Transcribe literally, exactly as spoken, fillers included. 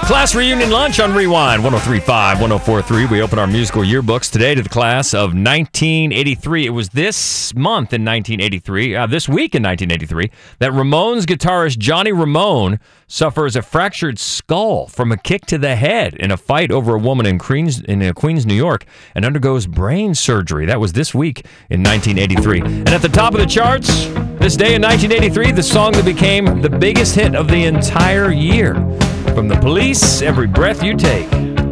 Class reunion lunch on Rewind, one oh three point five, one oh four point three. We open our musical yearbooks today to the class of nineteen eighty-three. It was this month in nineteen eighty-three, uh, this week in nineteen eighty-three, that Ramones guitarist Johnny Ramone suffers a fractured skull from a kick to the head in a fight over a woman in Queens, in uh, Queens, New York, and undergoes brain surgery. That was this week in nineteen eighty-three. And at the top of the charts, this day in nineteen eighty-three, the song that became the biggest hit of the entire year. From The Police, Every Breath You Take.